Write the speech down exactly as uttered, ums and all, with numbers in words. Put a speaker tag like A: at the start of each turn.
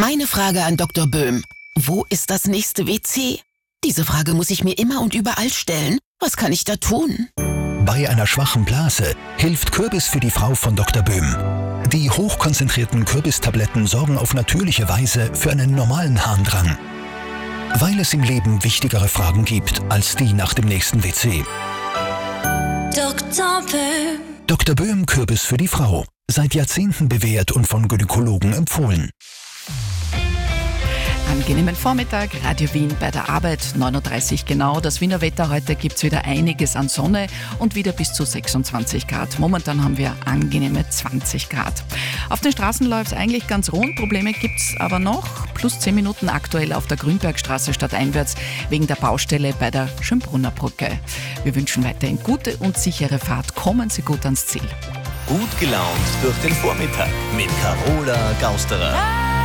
A: Meine Frage an Doktor Böhm. Wo ist das nächste W C? Diese Frage muss ich mir immer und überall stellen. Was kann ich da tun?
B: Bei einer schwachen Blase hilft Kürbis für die Frau von Doktor Böhm. Die hochkonzentrierten Kürbistabletten sorgen auf natürliche Weise für einen normalen Harndrang. Weil es im Leben wichtigere Fragen gibt als die nach dem nächsten W C.
C: Doktor Böhm.
B: Doktor Böhm Kürbis für die Frau. Seit Jahrzehnten bewährt und von Gynäkologen empfohlen.
D: Angenehmen Vormittag, Radio Wien bei der Arbeit, neun Uhr dreißig genau. Das Wiener Wetter, heute gibt es wieder einiges an Sonne und wieder bis zu sechsundzwanzig Grad. Momentan haben wir angenehme zwanzig Grad. Auf den Straßen läuft es eigentlich ganz rund, Probleme gibt es aber noch. Plus zehn Minuten aktuell auf der Grünbergstraße stadteinwärts wegen der Baustelle bei der Schönbrunner Brücke. Wir wünschen weiterhin gute und sichere Fahrt. Kommen Sie gut ans Ziel.
E: Gut gelaunt durch den Vormittag mit Carola Gausterer.